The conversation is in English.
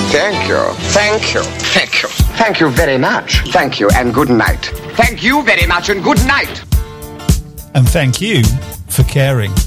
Thank you. Thank you. Thank you. Thank you very much. Thank you and good night. Thank you very much and good night. And thank you for caring.